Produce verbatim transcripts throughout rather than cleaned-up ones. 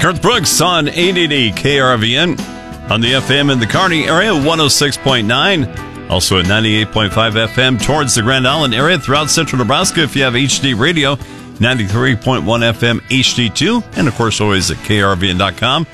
Garth Brooks on eight eighty K R V N. On the F M in the Kearney area, one oh six point nine. Also at ninety-eight point five F M towards the Grand Island area. Throughout central Nebraska, if you have H D radio, ninety-three point one F M H D two. And of course, always at K R V N dot com.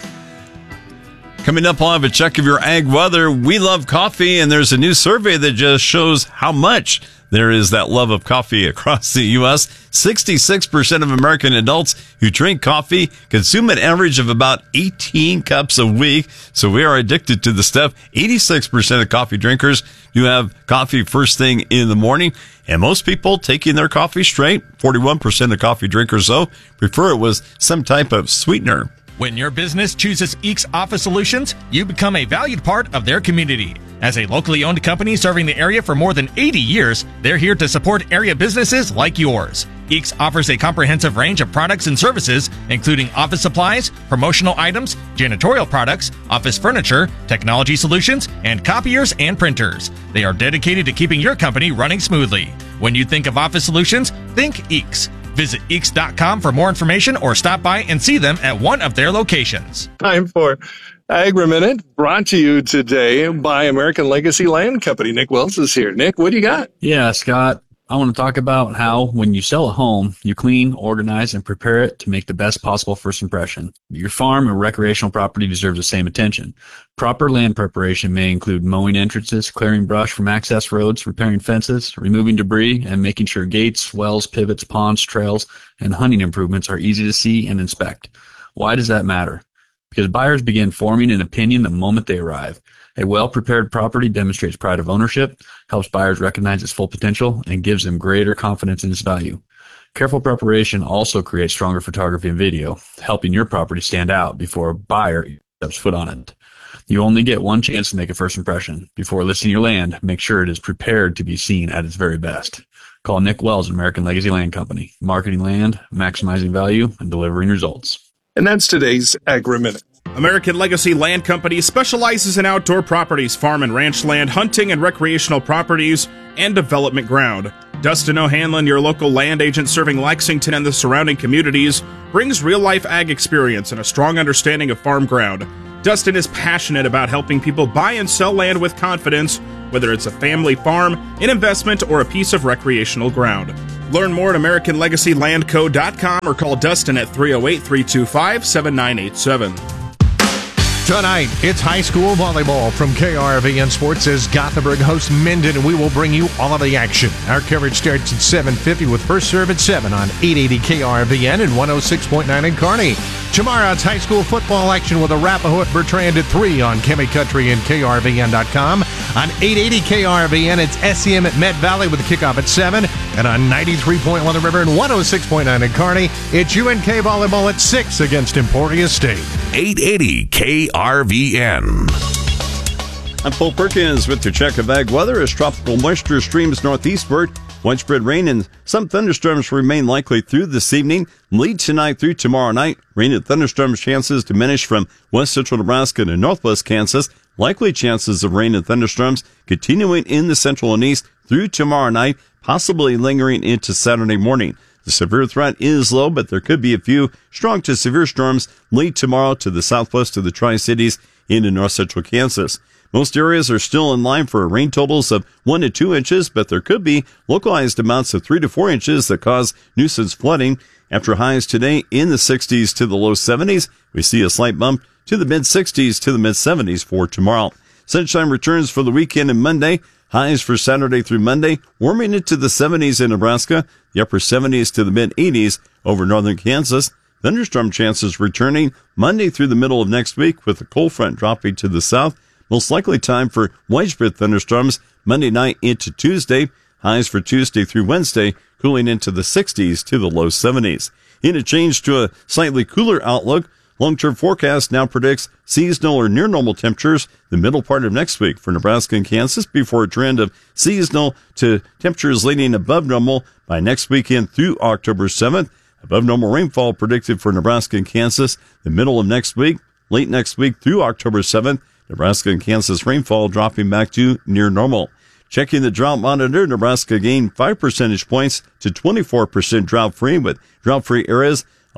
Coming up, I'll have a check of your ag weather. We love coffee, and there's a new survey that just shows how much there is that love of coffee across the U S sixty-six percent of American adults who drink coffee consume an average of about eighteen cups a week. So we are addicted to the stuff. eighty-six percent of coffee drinkers do have coffee first thing in the morning. And most people taking their coffee straight. forty-one percent of coffee drinkers, though, prefer it with some type of sweetener. When your business chooses Eeks Office Solutions, you become a valued part of their community. As a locally owned company serving the area for more than eighty years, they're here to support area businesses like yours. Eeks offers a comprehensive range of products and services, including office supplies, promotional items, janitorial products, office furniture, technology solutions, and copiers and printers. They are dedicated to keeping your company running smoothly. When you think of office solutions, think Eeks. Visit Eeks dot com for more information or stop by and see them at one of their locations. Time for Agri-Minute, brought to you today by American Legacy Land Company. Nick Wells is here. Nick, what do you got? Yeah, Scott, I want to talk about how when you sell a home, you clean, organize, and prepare it to make the best possible first impression. Your farm or recreational property deserves the same attention. Proper land preparation may include mowing entrances, clearing brush from access roads, repairing fences, removing debris, and making sure gates, wells, pivots, ponds, trails, and hunting improvements are easy to see and inspect. Why does that matter? Because buyers begin forming an opinion the moment they arrive. A well-prepared property demonstrates pride of ownership, helps buyers recognize its full potential, and gives them greater confidence in its value. Careful preparation also creates stronger photography and video, helping your property stand out before a buyer steps foot on it. You only get one chance to make a first impression. Before listing your land, make sure it is prepared to be seen at its very best. Call Nick Wells, American Legacy Land Company. Marketing land, maximizing value, and delivering results. And that's today's Agri-Minute. American Legacy Land Company specializes in outdoor properties, farm and ranch land, hunting and recreational properties, and development ground. Dustin O'Hanlon, your local land agent serving Lexington and the surrounding communities, brings real-life ag experience and a strong understanding of farm ground. Dustin is passionate about helping people buy and sell land with confidence, whether it's a family farm, an investment, or a piece of recreational ground. Learn more at American Legacy Land Co dot com or call Dustin at three oh eight, three two five, seven nine eight seven. Tonight, it's high school volleyball from K R V N Sports as Gothenburg hosts Minden, and we will bring you all of the action. Our coverage starts at seven fifty with first serve at seven on eight eighty K R V N and one oh six point nine in Kearney. Tomorrow, it's high school football action with Arapahoe at Bertrand at three on Chemi Country and K R V N dot com. On eight eighty K R V N, it's S E M at Met Valley with the kickoff at seven. And on ninety-three point one The River and one oh six point nine in Kearney, it's U N K volleyball at six against Emporia State. eight eighty K R V N. I'm Paul Perkins with your check of ag weather as tropical moisture streams northeastward. Widespread rain and some thunderstorms remain likely through this evening. Lead tonight through tomorrow night. Rain and thunderstorms chances diminish from west central Nebraska to northwest Kansas. Likely chances of rain and thunderstorms continuing in the central and east through tomorrow night, possibly lingering into Saturday morning. The severe threat is low, but there could be a few strong to severe storms late tomorrow to the southwest of the Tri-Cities into north central Kansas. Most areas are still in line for rain totals of one to two inches, but there could be localized amounts of three to four inches that cause nuisance flooding. After highs today in the sixties to the low seventies, we see a slight bump to the mid-sixties to the mid-seventies for tomorrow. Sunshine returns for the weekend and Monday. Highs for Saturday through Monday, warming into the seventies in Nebraska, the upper seventies to the mid-eighties over northern Kansas. Thunderstorm chances returning Monday through the middle of next week with a cold front dropping to the south. Most likely time for widespread thunderstorms Monday night into Tuesday. Highs for Tuesday through Wednesday, cooling into the sixties to the low seventies. In a change to a slightly cooler outlook, long-term forecast now predicts seasonal or near normal temperatures the middle part of next week for Nebraska and Kansas before a trend of seasonal to temperatures leaning above normal by next weekend through October seventh. Above normal rainfall predicted for Nebraska and Kansas the middle of next week, late next week through October seventh. Nebraska and Kansas rainfall dropping back to near normal. Checking the drought monitor, Nebraska gained five percentage points to twenty-four percent drought-free, with drought-free areas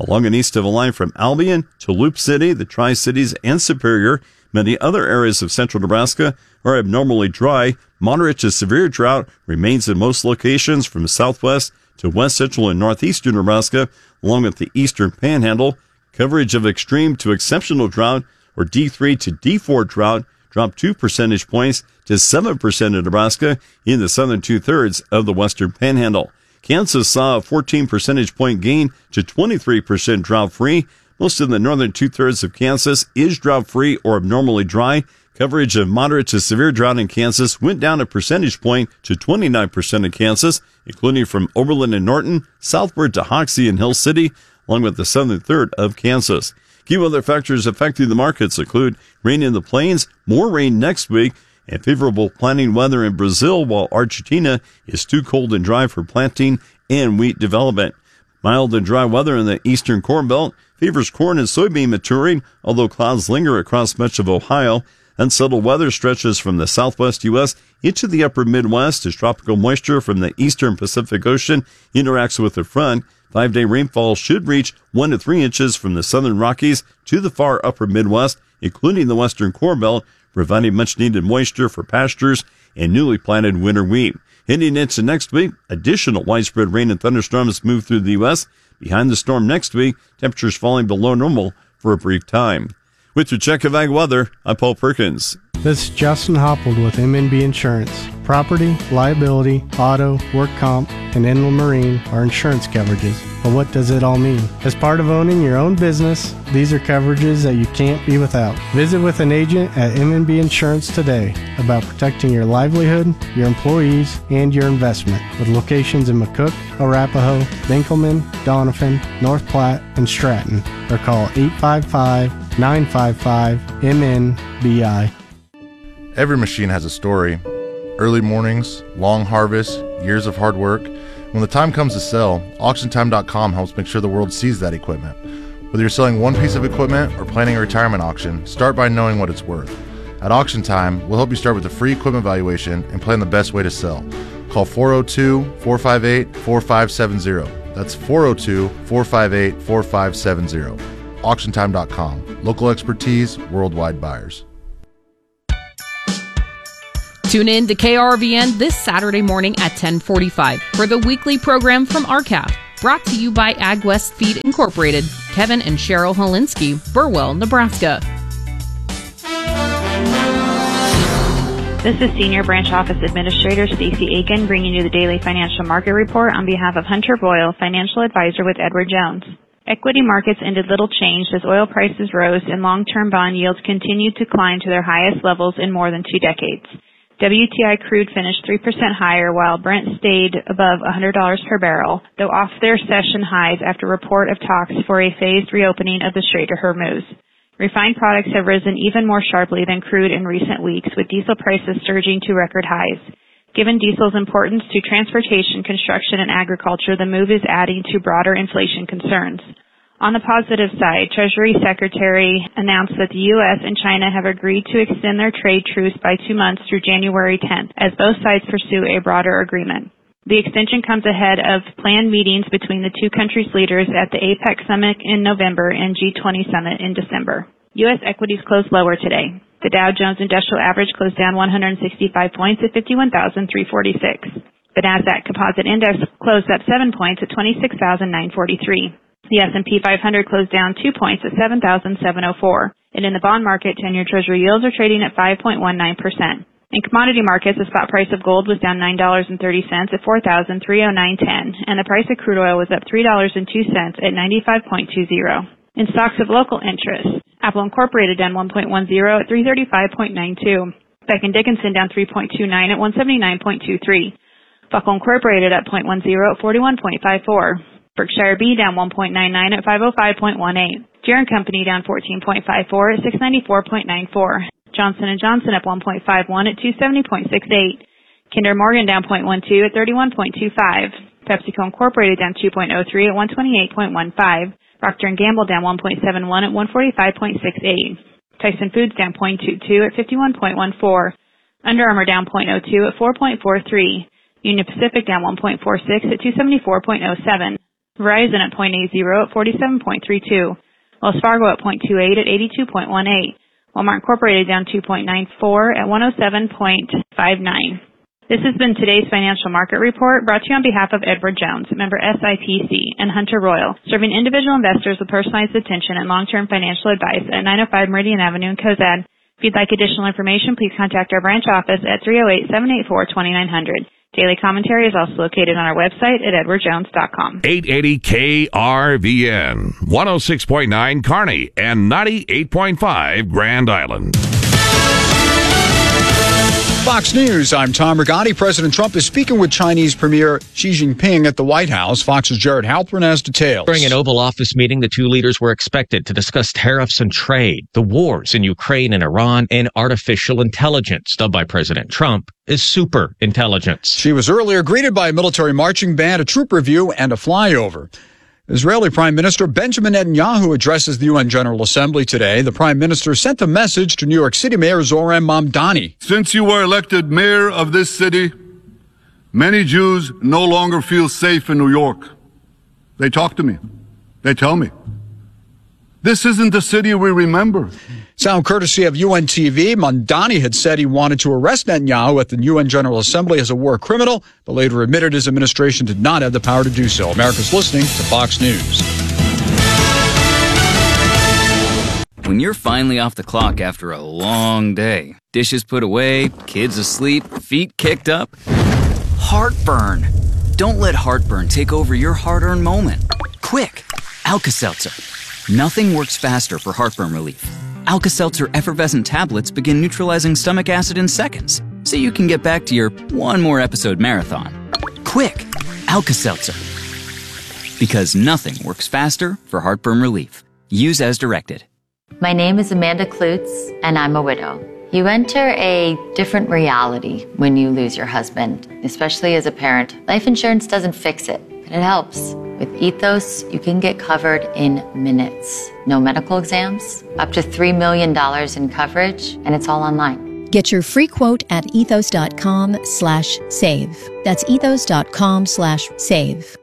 Along and east of a line from Albion to Loop City, the Tri-Cities, and Superior, many other areas of central Nebraska are abnormally dry. Moderate to severe drought remains in most locations from southwest to west central and northeastern Nebraska, along with the eastern panhandle. Coverage of extreme to exceptional drought, or D three to D four drought, dropped two percentage points to seven percent in Nebraska in the southern two-thirds of the western panhandle. Kansas saw a fourteen percentage point gain to twenty-three percent drought-free. Most of the northern two-thirds of Kansas is drought-free or abnormally dry. Coverage of moderate to severe drought in Kansas went down a percentage point to twenty-nine percent in Kansas, including from Oberlin and Norton, southward to Hoxie and Hill City, along with the southern third of Kansas. Key weather factors affecting the markets include rain in the plains, more rain next week, and favorable planting weather in Brazil, while Argentina is too cold and dry for planting and wheat development. Mild and dry weather in the eastern Corn Belt favors corn and soybean maturing, although clouds linger across much of Ohio. Unsettled weather stretches from the southwest U S into the upper Midwest as tropical moisture from the eastern Pacific Ocean interacts with the front. Five-day rainfall should reach one to three inches from the southern Rockies to the far upper Midwest, including the western Corn Belt, providing much-needed moisture for pastures and newly planted winter wheat. Heading into next week, additional widespread rain and thunderstorms move through the U S. Behind the storm next week, temperatures falling below normal for a brief time. With your check of ag weather, I'm Paul Perkins. This is Justin Hoppold with M and B Insurance. Property, liability, auto, work comp, and inland marine are insurance coverages. But what does it all mean? As part of owning your own business, these are coverages that you can't be without. Visit with an agent at M and B Insurance today about protecting your livelihood, your employees, and your investment. With locations in McCook, Arapahoe, Dinkelman, Doniphan, North Platte, and Stratton. Or call eight five five, nine five five, M N B I. Every machine has a story. Early mornings, long harvests, years of hard work. When the time comes to sell, auction time dot com helps make sure the world sees that equipment. Whether you're selling one piece of equipment or planning a retirement auction, start by knowing what it's worth. At Auction Time, we'll help you start with a free equipment valuation and plan the best way to sell. Call four oh two, four five eight, four five seven zero. That's four oh two, four five eight, four five seven zero. auction time dot com. Local expertise, worldwide buyers. Tune in to K R V N this Saturday morning at ten forty-five for the weekly program from R C A F, brought to you by AgWest Feed Incorporated, Kevin and Cheryl Holinsky, Burwell, Nebraska. This is Senior Branch Office Administrator Stacey Aiken bringing you the daily financial market report on behalf of Hunter Boyle, Financial Advisor with Edward Jones. Equity markets ended little changed as oil prices rose and long-term bond yields continued to climb to their highest levels in more than two decades. W T I crude finished three percent higher while Brent stayed above one hundred dollars per barrel, though off their session highs after report of talks for a phased reopening of the Strait of Hormuz. Refined products have risen even more sharply than crude in recent weeks, with diesel prices surging to record highs. Given diesel's importance to transportation, construction, and agriculture, the move is adding to broader inflation concerns. On the positive side, Treasury Secretary announced that the U S and China have agreed to extend their trade truce by two months through January tenth, as both sides pursue a broader agreement. The extension comes ahead of planned meetings between the two countries' leaders at the APEC Summit in November and G twenty Summit in December. U S equities closed lower today. The Dow Jones Industrial Average closed down one hundred sixty-five points at fifty-one thousand three hundred forty-six. The Nasdaq Composite Index closed up seven points at twenty-six thousand nine hundred forty-three. The S and P five hundred closed down two points at seven thousand seven hundred four. And in the bond market, ten-year Treasury yields are trading at five point one nine percent. In commodity markets, the spot price of gold was down nine dollars and thirty cents at four thousand three hundred nine dollars and ten cents, and the price of crude oil was up three dollars and two cents at ninety-five point two zero. In stocks of local interest, Apple Incorporated down one point one zero at three thirty-five point nine two. Becton Dickinson down three point two nine at one seventy-nine point two three. Buckle Incorporated up zero point one zero at forty-one point five four. Berkshire B down one point nine nine at five oh five point one eight. Deere and Company down fourteen point five four at six ninety-four point nine four. Johnson and Johnson up one point five one at two seventy point six eight. Kinder Morgan down zero point one two at thirty-one point two five. PepsiCo Incorporated down two point oh three at one twenty-eight point one five. Procter and Gamble down one point seven one at one forty-five point six eight. Tyson Foods down zero point two two at fifty-one point one four. Under Armour down zero point oh two at four point four three. Union Pacific down one point four six at two seventy-four point oh seven. Verizon at zero point eight zero at forty-seven point three two. Wells Fargo at zero point two eight at eighty-two point one eight. Walmart Incorporated down two point nine four at one oh seven point five nine. This has been today's financial market report brought to you on behalf of Edward Jones, member S I P C, and Hunter Royal, serving individual investors with personalized attention and long-term financial advice at nine oh five Meridian Avenue in Cozad. If you'd like additional information, please contact our branch office at three oh eight, seven eight four, two nine zero zero. Daily commentary is also located on our website at edward jones dot com. eight eighty K R V N, one oh six point nine Kearney, and ninety-eight point five Grand Island. Fox News, I'm Tom Rigotti. President Trump is speaking with Chinese Premier Xi Jinping at the White House. Fox's Jared Halpern has details. During an Oval Office meeting, the two leaders were expected to discuss tariffs and trade, the wars in Ukraine and Iran, and artificial intelligence, dubbed by President Trump as super intelligence. She was earlier greeted by a military marching band, a troop review, and a flyover. Israeli Prime Minister Benjamin Netanyahu addresses the U N General Assembly today. The Prime Minister sent a message to New York City Mayor Zohran Mamdani. Since you were elected mayor of this city, many Jews no longer feel safe in New York. They talk to me. They tell me. This isn't the city we remember. Sound courtesy of U N T V. Mamdani had said he wanted to arrest Netanyahu at the U N General Assembly as a war criminal, but later admitted his administration did not have the power to do so. America's listening to Fox News. When you're finally off the clock after a long day, dishes put away, kids asleep, feet kicked up, heartburn. Don't let heartburn take over your hard-earned moment. Quick, Alka-Seltzer. Nothing works faster for heartburn relief. Alka-Seltzer effervescent tablets begin neutralizing stomach acid in seconds, so you can get back to your one more episode marathon. Quick, Alka-Seltzer. Because nothing works faster for heartburn relief. Use as directed. My name is Amanda Klutz, and I'm a widow. You enter a different reality when you lose your husband, especially as a parent. Life insurance doesn't fix it, but it helps. With Ethos, you can get covered in minutes. No medical exams, up to three million dollars in coverage, and it's all online. Get your free quote at ethos.com slash save. That's ethos.com slash save.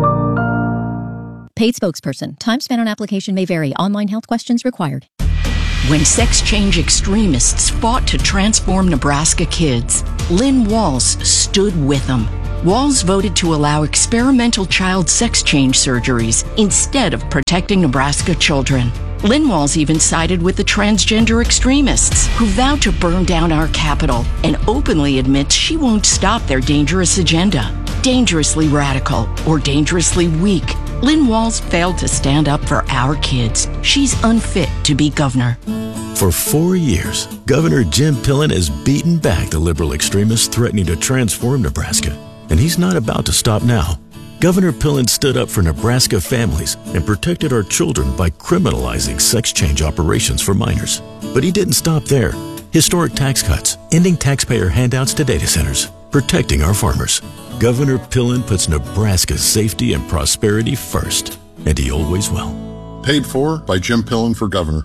Paid spokesperson. Time spent on application may vary. Online health questions required. When sex change extremists fought to transform Nebraska kids, Lynn Walls stood with them. Walls voted to allow experimental child sex change surgeries instead of protecting Nebraska children. Lynn Walls even sided with the transgender extremists who vowed to burn down our capital and openly admits she won't stop their dangerous agenda. Dangerously radical or dangerously weak, Lynn Walls failed to stand up for our kids. She's unfit to be governor. For four years, Governor Jim Pillen has beaten back the liberal extremists threatening to transform Nebraska. And he's not about to stop now. Governor Pillen stood up for Nebraska families and protected our children by criminalizing sex change operations for minors. But he didn't stop there. Historic tax cuts, ending taxpayer handouts to data centers, protecting our farmers. Governor Pillen puts Nebraska's safety and prosperity first, and he always will. Paid for by Jim Pillen for governor.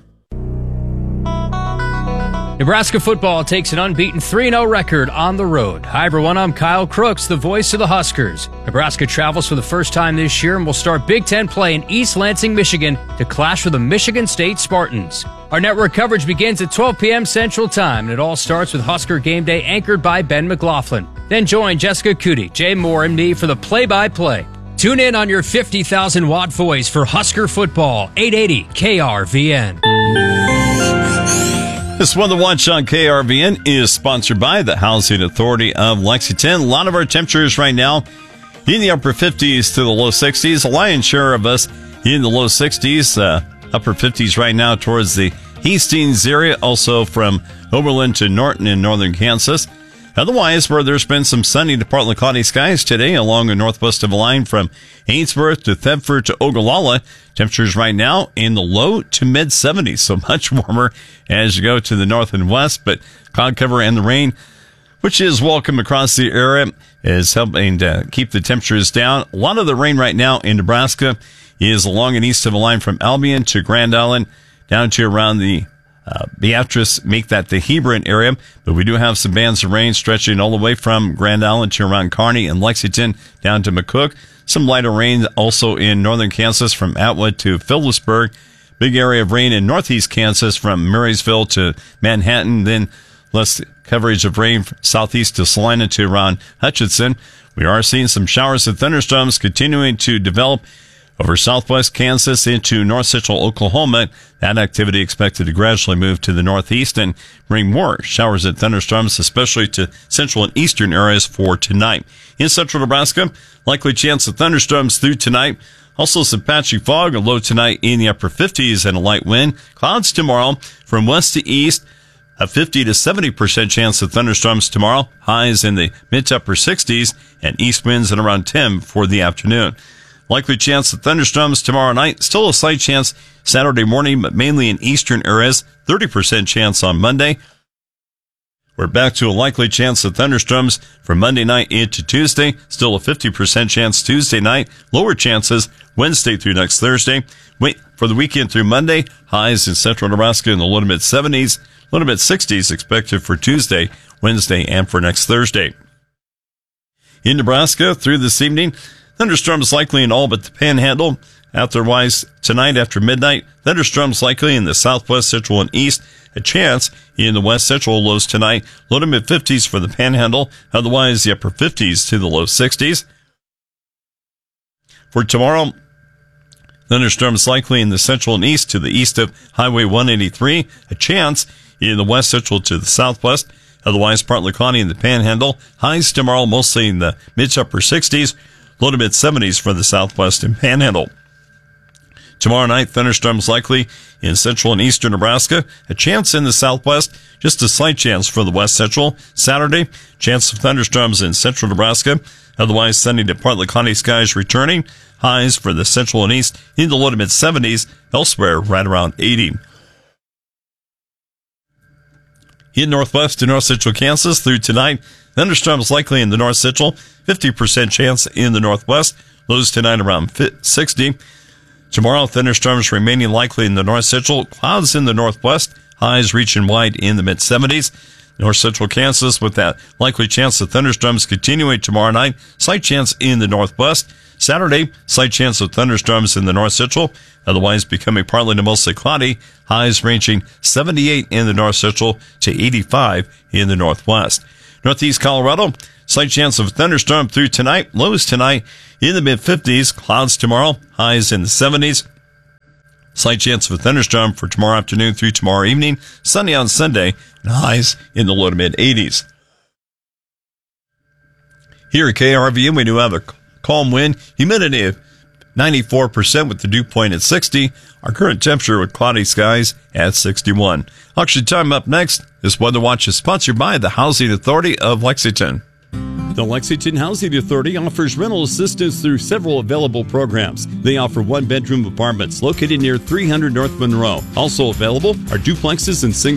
Nebraska football takes an unbeaten three and oh record on the road. Hi everyone, I'm Kyle Crooks, the voice of the Huskers. Nebraska travels for the first time this year and will start Big Ten play in East Lansing, Michigan to clash with the Michigan State Spartans. Our network coverage begins at twelve p.m. Central Time, and it all starts with Husker Game Day anchored by Ben McLaughlin. Then join Jessica Cootie, Jay Moore, and me for the play-by-play. Tune in on your fifty thousand watt voice for Husker football, eight eighty K R V N. This one, The Watch on K R V N, is sponsored by the Housing Authority of Lexington. A lot of our temperatures right now in the upper fifties to the low sixties. A lion's share of us in the low sixties, uh, upper fifties right now towards the Hastings area, also from Oberlin to Norton in northern Kansas. Otherwise, where there's been some sunny to partly cloudy skies today along the northwest of the line from Ainsworth to Thedford to Ogallala. Temperatures right now in the low to mid seventies, so much warmer as you go to the north and west. But cloud cover and the rain, which is welcome across the area, is helping to keep the temperatures down. A lot of the rain right now in Nebraska is along and east of the line from Albion to Grand Island down to around the Uh, Beatrice, make that the Hebron area, but we do have some bands of rain stretching all the way from Grand Island to around Kearney and Lexington down to McCook. Some lighter rain also in northern Kansas from Atwood to Phillipsburg. Big area of rain in northeast Kansas from Marysville to Manhattan. Then less coverage of rain from southeast to Salina to around Hutchinson. We are seeing some showers and thunderstorms continuing to develop over southwest Kansas into north central Oklahoma. That activity expected to gradually move to the northeast and bring more showers and thunderstorms, especially to central and eastern areas for tonight. In central Nebraska, likely chance of thunderstorms through tonight. Also some patchy fog, a low tonight in the upper fifties and a light wind. Clouds tomorrow from west to east. A fifty to seventy percent chance of thunderstorms tomorrow. Highs in the mid to upper sixties and east winds at around ten for the afternoon. Likely chance of thunderstorms tomorrow night. Still a slight chance Saturday morning, but mainly in eastern areas. thirty percent chance on Monday. We're back to a likely chance of thunderstorms from Monday night into Tuesday. Still a fifty percent chance Tuesday night. Lower chances Wednesday through next Thursday. Wait for the weekend through Monday. Highs in central Nebraska in the low to mid seventies. Low to mid sixties expected for Tuesday, Wednesday, and for next Thursday. In Nebraska through this evening, thunderstorms likely in all but the Panhandle. Otherwise, tonight after midnight, thunderstorms likely in the southwest, central, and east. A chance in the west central lows tonight. Low to mid fifties for the Panhandle. Otherwise, the upper fifties to the low sixties. For tomorrow, thunderstorms likely in the central and east to the east of Highway one eighty-three. A chance in the west central to the southwest. Otherwise, partly cloudy in the Panhandle. Highs tomorrow mostly in the mid to upper sixties. Low to mid seventies for the southwest and Panhandle. Tomorrow night, thunderstorms likely in central and eastern Nebraska. A chance in the southwest, just a slight chance for the west central. Saturday, chance of thunderstorms in central Nebraska. Otherwise, sunny to partly cloudy skies returning. Highs for the central and east in the low to mid seventies. Elsewhere, right around eighty. In northwest to north central Kansas through tonight, thunderstorms likely in the north central. fifty percent chance in the northwest. Lows tonight around sixty. Tomorrow, thunderstorms remaining likely in the north central. Clouds in the northwest. Highs reaching wide in the mid seventies. North central Kansas with that likely chance of thunderstorms continuing tomorrow night. Slight chance in the northwest. Saturday, slight chance of thunderstorms in the north central. Otherwise becoming partly to mostly cloudy. Highs ranging seventy-eight in the north central to eighty-five in the northwest. Northeast Colorado, slight chance of thunderstorm through tonight. Lows tonight in the mid fifties. Clouds tomorrow. Highs in the seventies. Slight chance of a thunderstorm for tomorrow afternoon through tomorrow evening. Sunny on Sunday. And highs in the low to mid eighties. Here at K R V N, we do have a calm wind. Humidity of ninety-four percent with the dew point at sixty. Our current temperature with cloudy skies at sixty-one. Auction time up next. This Weather Watch is sponsored by the Housing Authority of Lexington. The Lexington Housing Authority offers rental assistance through several available programs. They offer one-bedroom apartments located near three hundred North Monroe. Also available are duplexes and single